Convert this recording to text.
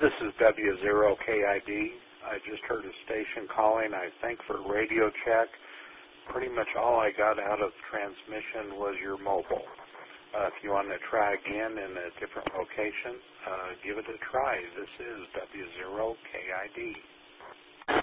This is W0KID. I just heard a station calling, I think, for radio check. Pretty much all I got out of transmission was your mobile. If you want to try again in a different location, give it a try. This is W0KID.